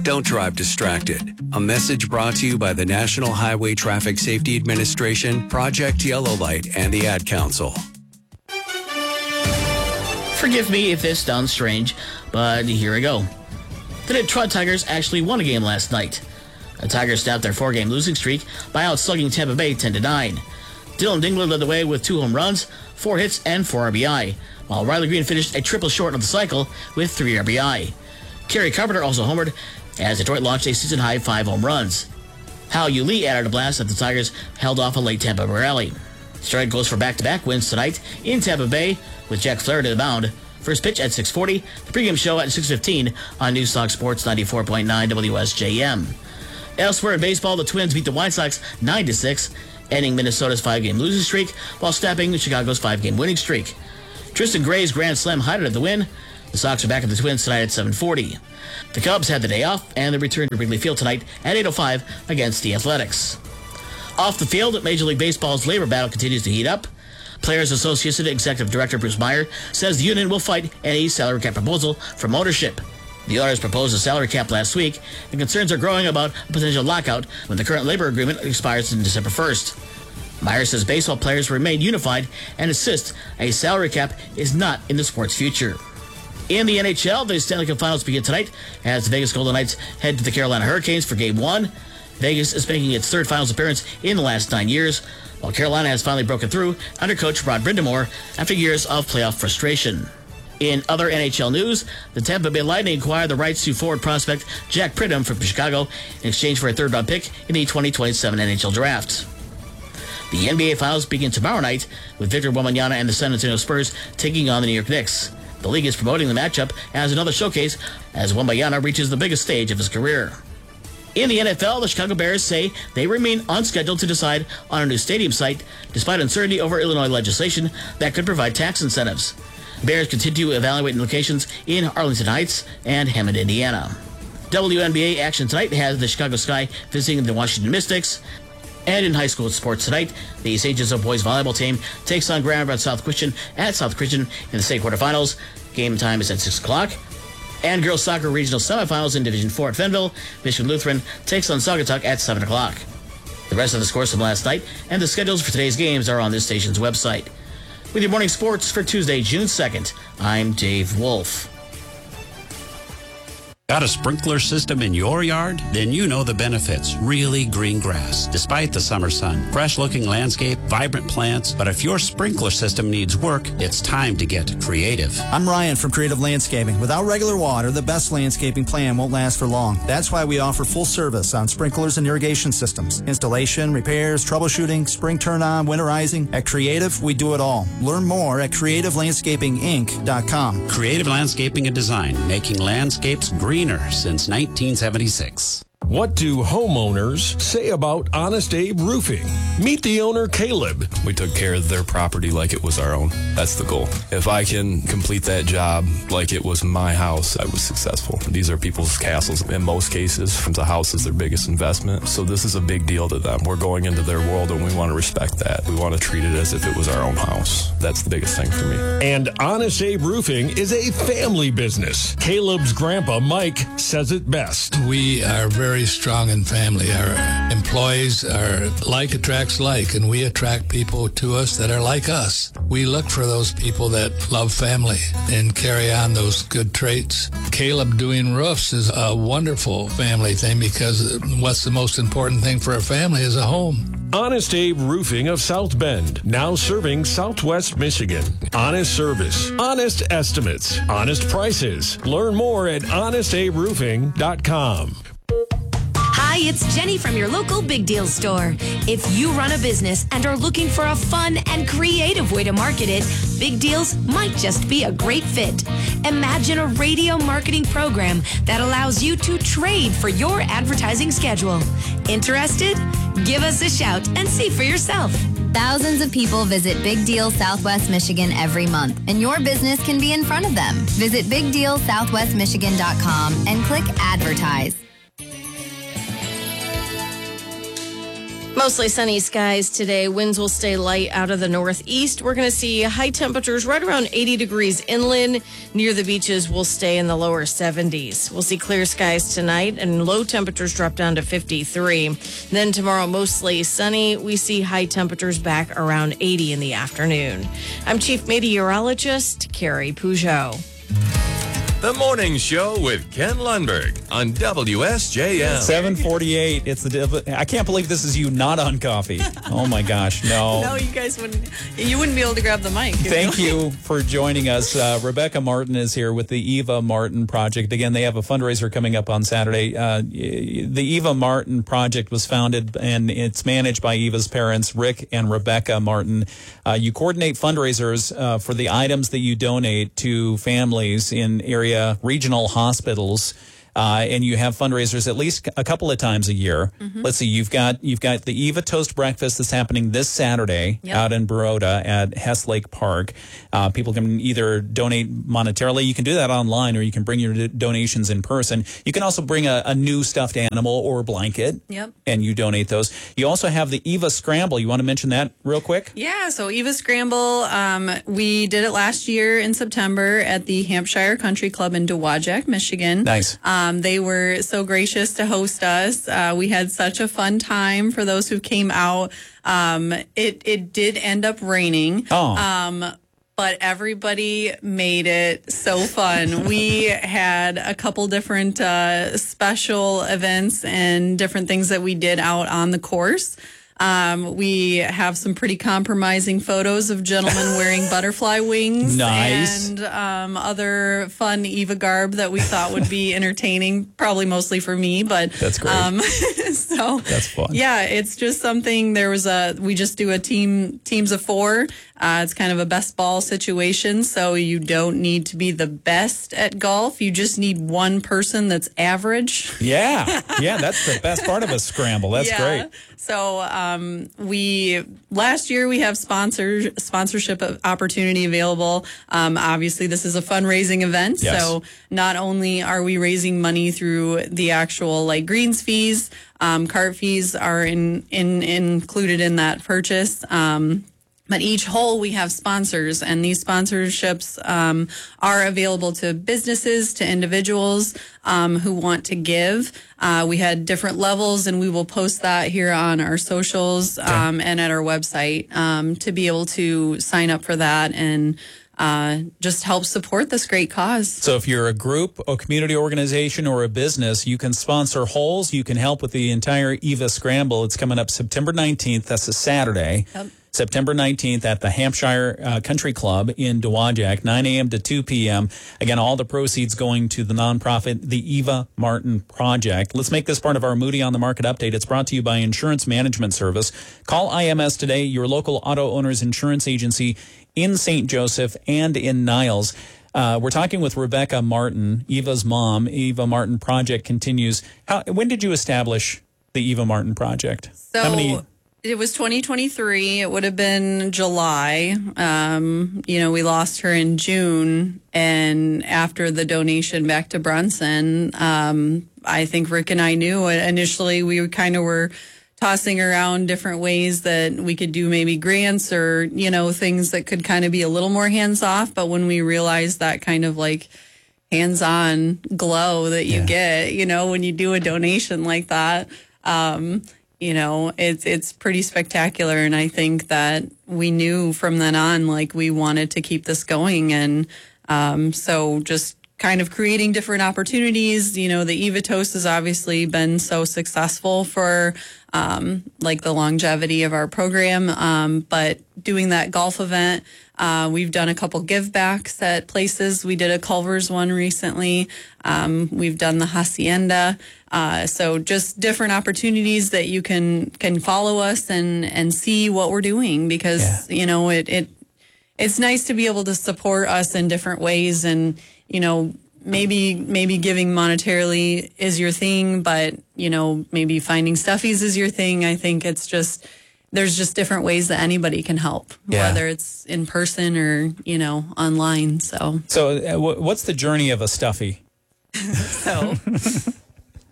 Don't drive distracted. A message brought to you by the National Highway Traffic Safety Administration, Project Yellow Light, and the Ad Council. Forgive me if this sounds strange, but here we go. The Detroit Tigers actually won a game last night. The Tigers snapped their 4-game losing streak by outslugging Tampa Bay 10-9. Dylan Dingler led the way with 2 home runs, 4 hits, and 4 RBI, while Riley Green finished a triple short of the cycle with 3 RBI. Kerry Carpenter also homered as Detroit launched a season-high 5 home runs. Hal Lee added a blast as the Tigers held off a late Tampa Bay rally. Detroit goes for back-to-back wins tonight in Tampa Bay with Jack Flaherty to the mound. First pitch at 6:40, the pregame show at 6:15 on News Talk Sports 94.9 WSJM. Elsewhere in baseball, the Twins beat the White Sox 9-6, ending Minnesota's 5-game losing streak while snapping Chicago's 5-game winning streak. Tristan Gray's grand slam highlighted the win. The Sox are back at the Twins tonight at 7:40. The Cubs had the day off and they return to Wrigley Field tonight at 8:05 against the Athletics. Off the field, Major League Baseball's labor battle continues to heat up. Players Association Executive Director Bruce Meyer says the union will fight any salary cap proposal from ownership. The owners proposed a salary cap last week, and concerns are growing about a potential lockout when the current labor agreement expires on December 1st. Meyer says baseball players remain unified and insists a salary cap is not in the sport's future. In the NHL, the Stanley Cup Finals begin tonight as the Vegas Golden Knights head to the Carolina Hurricanes for Game 1. Vegas is making its 3rd finals appearance in the last 9 years, while Carolina has finally broken through under coach Rod Brind'Amour after years of playoff frustration. In other NHL news, the Tampa Bay Lightning acquired the rights to forward prospect Jack Pridham from Chicago in exchange for a 3rd-round pick in the 2027 NHL Draft. The NBA Finals begin tomorrow night with Victor Wembanyama and the San Antonio Spurs taking on the New York Knicks. The league is promoting the matchup as another showcase as Wembanyama reaches the biggest stage of his career. In the NFL, the Chicago Bears say they remain unscheduled to decide on a new stadium site despite uncertainty over Illinois legislation that could provide tax incentives. Bears continue to evaluate locations in Arlington Heights and Hammond, Indiana. WNBA action tonight has the Chicago Sky visiting the Washington Mystics. And in high school sports tonight, the St. Joseph boys volleyball team takes on Grand Rapids South Christian at South Christian in the state quarterfinals. Game time is at 6 o'clock. And girls soccer regional semifinals in Division 4 at Fenville. Michigan Lutheran takes on Saugatuck at 7 o'clock. The rest of the scores from last night and the schedules for today's games are on this station's website. With your morning sports for Tuesday, June 2nd, I'm Dave Wolf. Got a sprinkler system in your yard? Then you know the benefits. Really green grass, despite the summer sun. Fresh-looking landscape, vibrant plants. But if your sprinkler system needs work, it's time to get creative. I'm Ryan from Creative Landscaping. Without regular water, the best landscaping plan won't last for long. That's why we offer full service on sprinklers and irrigation systems. Installation, repairs, troubleshooting, spring turn-on, winterizing. At Creative, we do it all. Learn more at creativelandscapinginc.com. Creative Landscaping and Design, making landscapes greener since 1976. What do homeowners say about Honest Abe Roofing? Meet the owner, Caleb. We took care of their property like it was our own. That's the goal. If I can complete that job like it was my house, I was successful. These are people's castles. In most cases, the house is their biggest investment. So this is a big deal to them. We're going into their world and we want to respect that. We want to treat it as if it was our own house. That's the biggest thing for me. And Honest Abe Roofing is a family business. Caleb's grandpa, Mike, says it best. We are very strong in family. Our employees are like attracts like, and we attract people to us that are like us. We look for those people that love family and carry on those good traits. Caleb doing roofs is a wonderful family thing because what's the most important thing for a family is a home. Honest Abe Roofing of South Bend, now serving Southwest Michigan. Honest service, honest estimates, honest prices. Learn more at honestaberoofing.com. Hi, it's Jenny from your local Big Deal store. If you run a business and are looking for a fun and creative way to market it, Big Deals might just be a great fit. Imagine a radio marketing program that allows you to trade for your advertising schedule. Interested? Give us a shout and see for yourself. Thousands of people visit Big Deal Southwest Michigan every month, and your business can be in front of them. Visit BigDealSouthwestMichigan.com and click Advertise. Mostly sunny skies today. Winds will stay light out of the northeast. We're going to see high temperatures right around 80 degrees inland. Near the beaches, we'll stay in the lower 70s. We'll see clear skies tonight and low temperatures drop down to 53. Then tomorrow, mostly sunny. We see high temperatures back around 80 in the afternoon. I'm Chief Meteorologist Carrie Peugeot. The Morning Show with Ken Lundberg on WSJM. 7:48. It's I can't believe this is you not on coffee. Oh my gosh, no. No, you guys wouldn't be able to grab the mic. Thank you for joining us. Rebecca Martin is here with the Eva Martin Project. Again, they have a fundraiser coming up on Saturday. The Eva Martin Project was founded and it's managed by Eva's parents, Rick and Rebecca Martin. You coordinate fundraisers for the items that you donate to families in area regional hospitals, and you have fundraisers at least a couple of times a year. Mm-hmm. Let's see, you've got the Eva Toast Breakfast that's happening this Saturday out in Baroda at Hess Lake Park. People can either donate monetarily. You can do that online, or you can bring your donations in person. You can also bring a new stuffed animal or blanket, and you donate those. You also have the Eva Scramble. You want to mention that real quick? Yeah, so Eva Scramble, we did it last year in September at the Hampshire Country Club in Dowagiac, Michigan. Nice. They were so gracious to host us. We had such a fun time for those who came out. It did end up raining. But everybody made it so fun. We had a couple different special events and different things that we did out on the course. We have some pretty compromising photos of gentlemen wearing butterfly wings. Nice. And other fun Eva garb that we thought would be entertaining, probably mostly for me, but that's great. So that's fun. Yeah, it's just something. We just do a teams of 4. It's kind of a best ball situation, so you don't need to be the best at golf. You just need one person that's average. Yeah, that's the best part of a scramble. That's great. So last year we have sponsorship opportunity available. Obviously, this is a fundraising event, so not only are we raising money through the actual greens fees, cart fees are included in that purchase. But each hole we have sponsors, and these sponsorships are available to businesses, to individuals who want to give. We had different levels, and we will post that here on our socials and at our website to be able to sign up for that and just help support this great cause. So if you're a group, a community organization, or a business, you can sponsor holes. You can help with the entire Eva Scramble. It's coming up September 19th. That's a Saturday. Yep. September 19th at the Hampshire Country Club in Dowagiac, 9 a.m. to 2 p.m. Again, all the proceeds going to the nonprofit, the Eva Martin Project. Let's make this part of our Moody on the Market update. It's brought to you by Insurance Management Service. Call IMS today, your local auto owner's insurance agency in St. Joseph and in Niles. We're talking with Rebecca Martin, Eva's mom. Eva Martin Project continues. When did you establish the Eva Martin Project? It was 2023. It would have been July. We lost her in June. And after the donation back to Brunson, I think Rick and I knew initially we kind of were tossing around different ways that we could do maybe grants or, things that could kind of be a little more hands off. But when we realized that kind of hands-on glow that you get, when you do a donation like that, it's pretty spectacular. And I think that we knew from then on, we wanted to keep this going. And so just kind of creating different opportunities. The Eva Toast has obviously been so successful for the longevity of our program. But doing that golf event, we've done a couple give backs at places. We did a Culver's one recently. We've done the Hacienda. So just different opportunities that you can follow us and see what we're doing because, it's nice to be able to support us in different ways and, maybe giving monetarily is your thing, but, maybe finding stuffies is your thing. I think there's just different ways that anybody can help, whether it's in person or, online. So what's the journey of a stuffy? So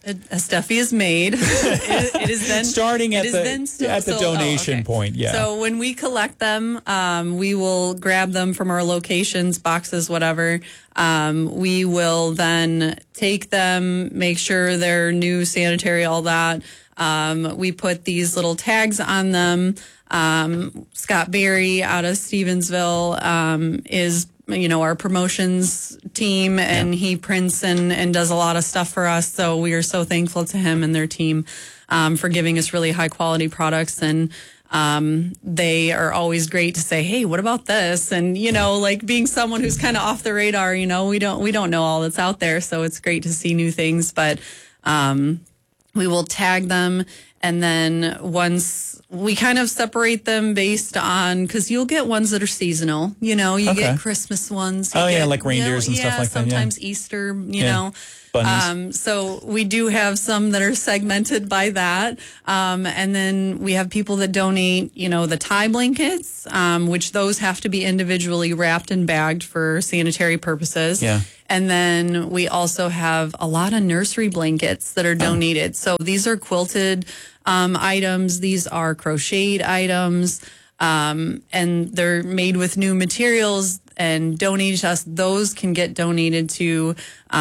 A stuffy is made. It is then starting at the donation point. Yeah. So when we collect them, we will grab them from our locations, boxes, whatever. We will then take them, make sure they're new, sanitary, all that. We put these little tags on them. Scott Berry out of Stevensville is, our promotions team, and he prints and does a lot of stuff for us. So we are so thankful to him and their team for giving us really high quality products. And they are always great to say, hey, what about this? And, like being someone who's kind of off the radar, we don't know all that's out there. So it's great to see new things, but we will tag them. And then once we kind of separate them based on, because you'll get ones that are seasonal, you get Christmas ones. Like reindeers and stuff like that. Sometimes Easter, bunnies. So we do have some that are segmented by that. And then we have people that donate, the tie blankets, which those have to be individually wrapped and bagged for sanitary purposes. Yeah. And then we also have a lot of nursery blankets that are donated. So these are quilted items. These are crocheted items. And they're made with new materials and donated to us. Those can get donated to,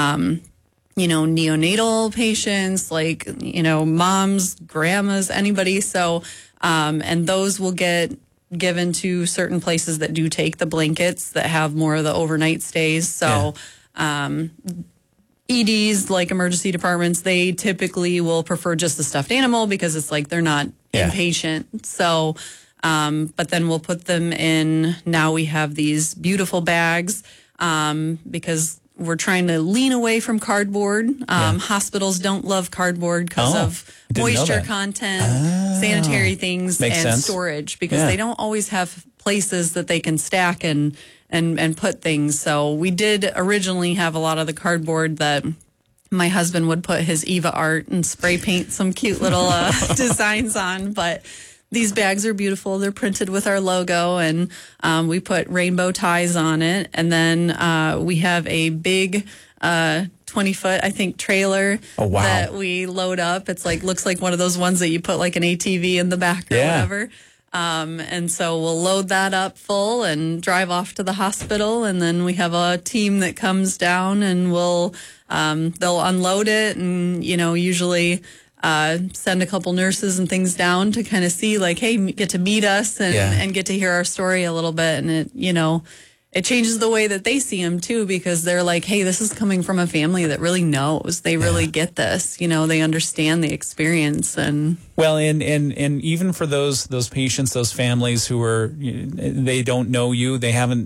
neonatal patients, like, moms, grandmas, anybody. So, and those will get given to certain places that do take the blankets that have more of the overnight stays. So, EDs, like emergency departments, they typically will prefer just the stuffed animal because it's like they're not inpatient. So, but then we'll put them in. Now we have these beautiful bags because we're trying to lean away from cardboard. Hospitals don't love cardboard because of moisture content, sanitary things, and storage, because they don't always have places that they can stack and put things. So we did originally have a lot of the cardboard that my husband would put his Eva art and spray paint some cute little designs on. But these bags are beautiful. They're printed with our logo, and we put rainbow ties on it. And then we have a big 20-foot, I think, trailer that we load up. It's looks like one of those ones that you put like an ATV in the back or whatever. And so we'll load that up full and drive off to the hospital. And then we have a team that comes down and they'll unload it and, usually send a couple nurses and things down to kind of see like, hey, get to meet us and get to hear our story a little bit. And it, it changes the way that they see them too, because they're like, hey, this is coming from a family that really knows. They really get this. They understand the experience. And well, and even for those patients, those families who are, they don't know you,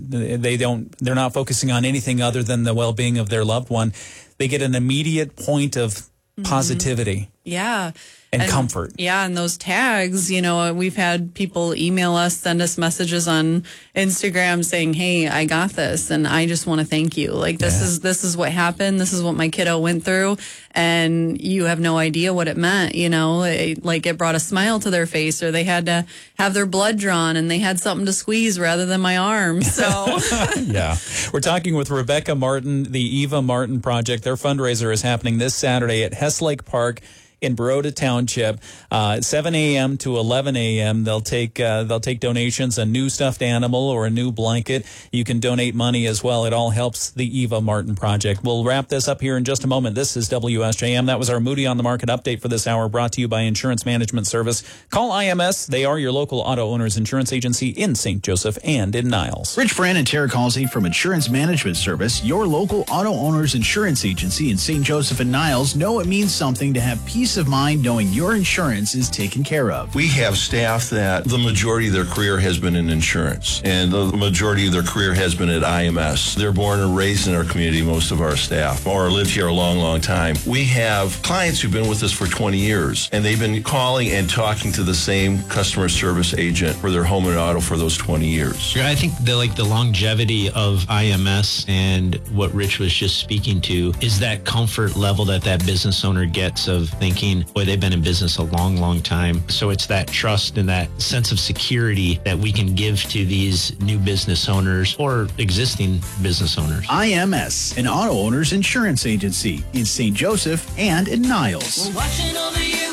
they're not focusing on anything other than the well-being of their loved one. They get an immediate point of positivity. Yeah. And comfort. Yeah, and those tags, we've had people email us, send us messages on Instagram saying, hey, I got this, and I just want to thank you. Like, this is what happened. This is what my kiddo went through, and you have no idea what it meant, it brought a smile to their face, or they had to have their blood drawn, and they had something to squeeze rather than my arm, so. Yeah. We're talking with Rebecca Martin, the Eva Martin Project. Their fundraiser is happening this Saturday at Hess Lake Park in Baroda Township, 7 a.m. to 11 a.m. They'll take donations, a new stuffed animal or a new blanket. You can donate money as well. It all helps the Eva Martin Project. We'll wrap this up here in just a moment. This is WSJM. That was our Moody on the Market update for this hour, brought to you by Insurance Management Service. Call IMS. They are your local auto owners insurance agency in St. Joseph and in Niles. Rich Fran and Tara Halsey from Insurance Management Service, your local auto owners insurance agency in St. Joseph and Niles, know it means something to have peace of mind knowing your insurance is taken care of. We have staff that the majority of their career has been in insurance, and the majority of their career has been at IMS. They're born and raised in our community, most of our staff, or lived here a long, long time. We have clients who've been with us for 20 years, and they've been calling and talking to the same customer service agent for their home and auto for those 20 years. I think the longevity of IMS and what Rich was just speaking to is that comfort level that business owner gets of thinking, thinking, boy, they've been in business a long, long time. So it's that trust and that sense of security that we can give to these new business owners or existing business owners. IMS, an auto owner's insurance agency in St. Joseph and in Niles. We're watching over you.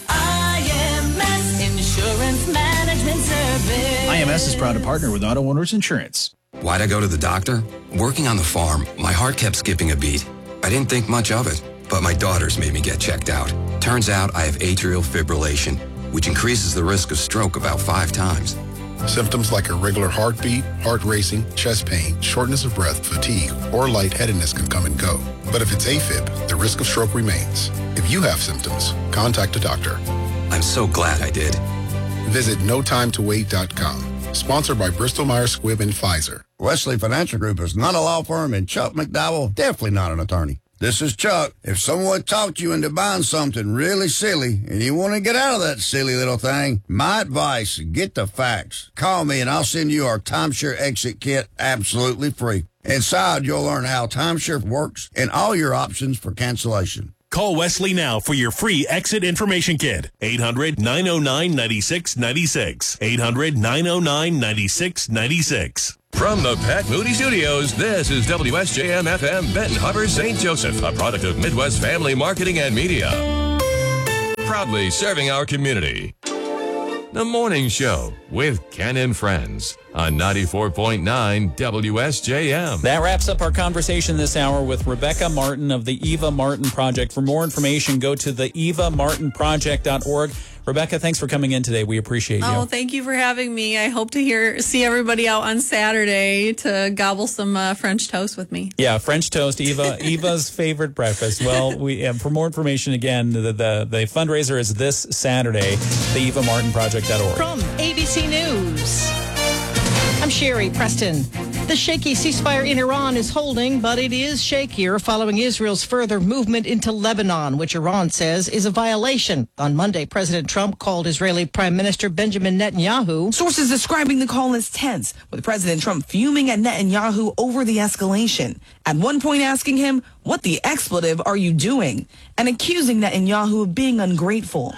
IMS Insurance Management Service. IMS is proud to partner with Auto Owners Insurance. Why'd I go to the doctor? Working on the farm, my heart kept skipping a beat. I didn't think much of it, but my daughters made me get checked out. Turns out I have atrial fibrillation, which increases the risk of stroke about 5 times. Symptoms like irregular heartbeat, heart racing, chest pain, shortness of breath, fatigue, or lightheadedness can come and go. But if it's AFib, the risk of stroke remains. If you have symptoms, contact a doctor. I'm so glad I did. Visit notimetowait.com. Sponsored by Bristol-Myers Squibb and Pfizer. Wesley Financial Group is not a law firm, and Chuck McDowell definitely not an attorney. This is Chuck. If someone talked you into buying something really silly and you want to get out of that silly little thing, my advice, get the facts. Call me and I'll send you our timeshare exit kit absolutely free. Inside, you'll learn how timeshare works and all your options for cancellation. Call Wesley now for your free exit information kit. 800-909-9696. 800-909-9696. From the Pat Moody Studios, this is WSJM-FM Benton Harbor, St. Joseph, a product of Midwest Family Marketing and Media. Proudly serving our community. The Morning Show with Ken and Friends on 94.9 WSJM. That wraps up our conversation this hour with Rebecca Martin of the Eva Martin Project. For more information, go to the evamartinproject.org. Rebecca, thanks for coming in today. We appreciate you. Oh, thank you for having me. I hope to see everybody out on Saturday to gobble some French toast with me. Yeah, French toast, Eva's favorite breakfast. Well, for more information, again, the fundraiser is this Saturday, the evamartinproject.org. From ABC News, I'm Sherry Preston. The shaky ceasefire in Iran is holding, but it is shakier following Israel's further movement into Lebanon, which Iran says is a violation. On Monday, President Trump called Israeli Prime Minister Benjamin Netanyahu. Sources describing the call as tense, with President Trump fuming at Netanyahu over the escalation. At one point asking him, "What the expletive are you doing?" and accusing Netanyahu of being ungrateful.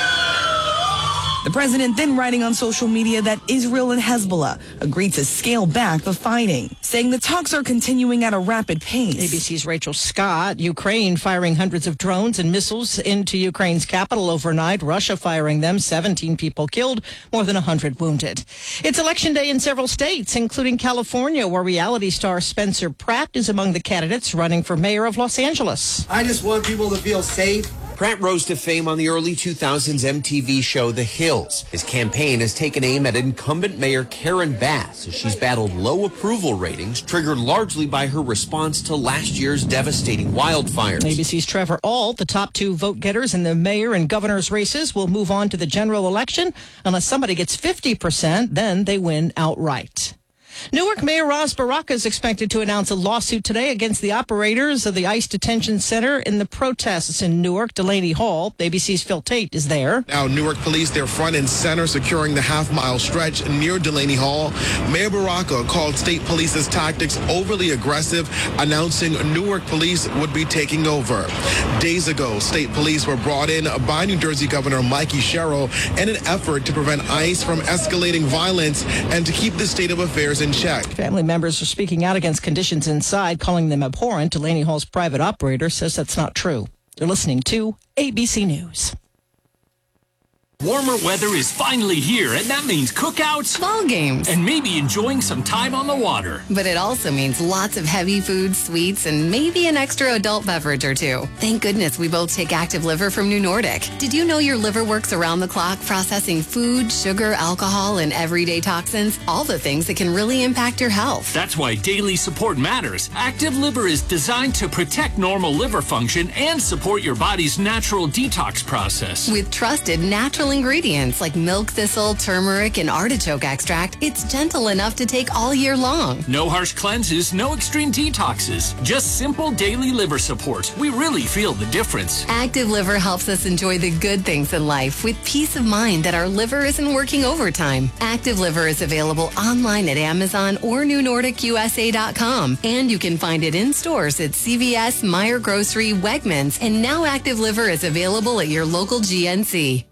The president then writing on social media that Israel and Hezbollah agreed to scale back the fighting, saying the talks are continuing at a rapid pace. ABC's Rachel Scott. Ukraine firing hundreds of drones and missiles into Ukraine's capital overnight. Russia firing them. 17 people killed, more than 100 wounded. It's election day in several states, including California, where reality star Spencer Pratt is among the candidates running for mayor of Los Angeles. I just want people to feel safe. Pratt rose to fame on the early 2000s MTV show The Hills. His campaign has taken aim at incumbent Mayor Karen Bass as she's battled low approval ratings, triggered largely by her response to last year's devastating wildfires. ABC's Trevor Ault, the top 2 vote getters in the mayor and governor's races, will move on to the general election. Unless somebody gets 50%, then they win outright. Newark Mayor Ras Baraka is expected to announce a lawsuit today against the operators of the ICE detention center in the protests in Newark. Delaney Hall, ABC's Phil Tate, is there. Now, Newark police, they're front and center, securing the half-mile stretch near Delaney Hall. Mayor Baraka called state police's tactics overly aggressive, announcing Newark police would be taking over. Days ago, state police were brought in by New Jersey Governor Mikey Sherrill in an effort to prevent ICE from escalating violence and to keep the state of affairs in check. Family members are speaking out against conditions inside, calling them abhorrent. Delaney Hall's private operator says that's not true. They're listening to ABC News. Warmer weather is finally here, and that means cookouts, ball games, and maybe enjoying some time on the water. But it also means lots of heavy foods, sweets, and maybe an extra adult beverage or two. Thank goodness we both take Active Liver from New Nordic. Did you know your liver works around the clock, processing food, sugar, alcohol, and everyday toxins? All the things that can really impact your health. That's why daily support matters. Active Liver is designed to protect normal liver function and support your body's natural detox process. With trusted, naturally natural ingredients like milk thistle, turmeric, and artichoke extract, it's gentle enough to take all year long. No harsh cleanses, no extreme detoxes. Just simple daily liver support. We really feel the difference. Active Liver helps us enjoy the good things in life with peace of mind that our liver isn't working overtime. Active Liver is available online at Amazon or NewNordicUSA.com. And you can find it in stores at CVS, Meijer Grocery, Wegmans, and now Active Liver is available at your local GNC.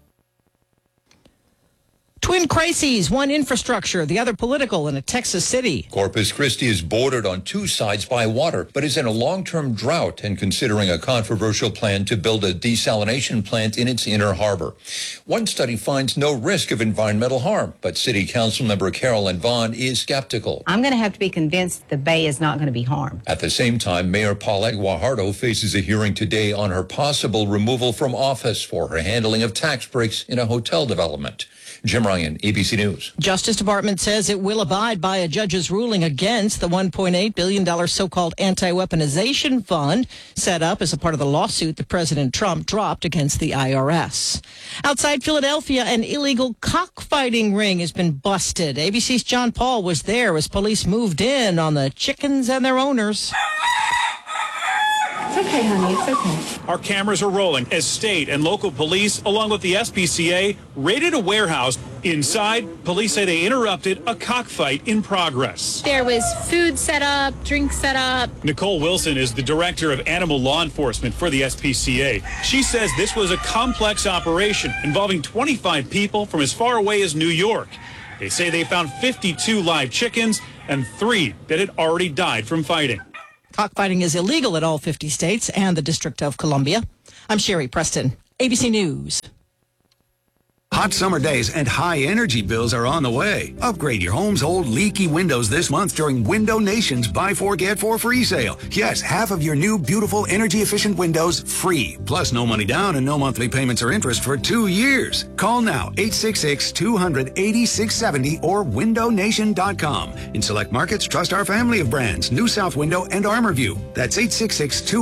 Twin crises, one infrastructure, the other political in a Texas city. Corpus Christi is bordered on two sides by water, but is in a long-term drought and considering a controversial plan to build a desalination plant in its inner harbor. One study finds no risk of environmental harm, but City Council member Carolyn Vaughn is skeptical. I'm going to have to be convinced the bay is not going to be harmed. At the same time, Mayor Paulette Guajardo faces a hearing today on her possible removal from office for her handling of tax breaks in a hotel development. Jim Ryan, ABC News. Justice Department says it will abide by a judge's ruling against the $1.8 billion so-called anti-weaponization fund set up as a part of the lawsuit that President Trump dropped against the IRS. Outside Philadelphia, an illegal cockfighting ring has been busted. ABC's John Paul was there as police moved in on the chickens and their owners. It's okay, honey. It's okay. Our cameras are rolling as state and local police, along with the SPCA, raided a warehouse. Inside, police say they interrupted a cockfight in progress. There was food set up, drinks set up. Nicole Wilson is the director of animal law enforcement for the SPCA. She says this was a complex operation involving 25 people from as far away as New York. They say they found 52 live chickens and 3 that had already died from fighting. Cockfighting is illegal in all 50 states and the District of Columbia. I'm Sherry Preston, ABC News. Hot summer days and high energy bills are on the way. Upgrade your home's old leaky windows this month during Window Nation's Buy 4 Get 4 free sale. Yes, half of your new beautiful energy efficient windows free. Plus no money down and no monthly payments or interest for 2 years. Call now 866-200-8670 or windownation.com. In select markets, trust our family of brands, New South Window and Armorview. That's 866-200